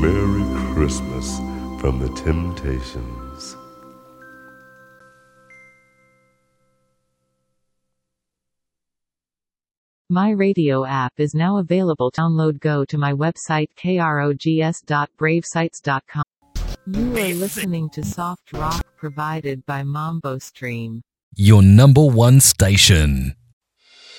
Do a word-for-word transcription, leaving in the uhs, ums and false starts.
Merry Christmas from the Temptations. My radio app is now available. Download. Go to my website krogs dot brave sites dot com. You are listening to soft rock provided by Mambo Stream. Your number one station.